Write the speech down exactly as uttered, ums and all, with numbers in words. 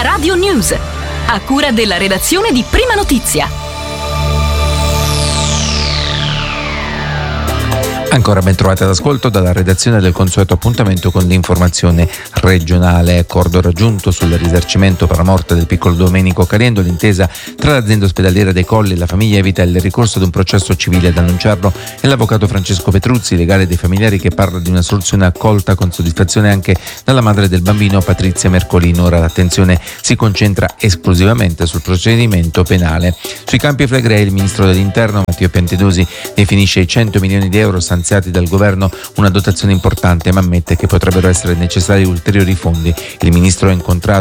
La Radio News, a cura della redazione di Prima Notizia. Ancora ben trovate ad ascolto dalla redazione del consueto appuntamento con l'informazione regionale. Accordo raggiunto sul risarcimento per la morte del piccolo Domenico Caliendo. L'intesa tra l'azienda ospedaliera dei Colli e la famiglia evita il ricorso ad un processo civile. Ad annunciarlo è l'avvocato Francesco Petruzzi, legale dei familiari, che parla di una soluzione accolta con soddisfazione anche dalla madre del bambino, Patrizia Mercolino. Ora l'attenzione si concentra esclusivamente sul procedimento penale. Sui campi Flegrei il ministro dell'Interno Matteo Piantedosi definisce i cento milioni di euro stanziati dal governo una dotazione importante, ma ammette che potrebbero essere necessari ulteriori fondi. Il ministro ha incontrato